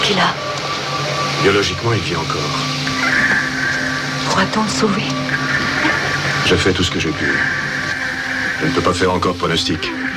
était là. Biologiquement, il vit encore. Pourra-t-on le sauver? J'ai fait tout ce que j'ai pu. Je ne peux pas faire encore de pronostic.